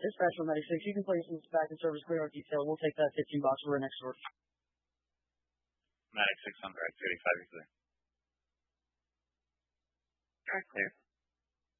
Dispatch from Medic 6. You can place this back in service clear or detail. We'll take that 15 box for our next order. Medic 6 on direct 35 is clear. Direct clear.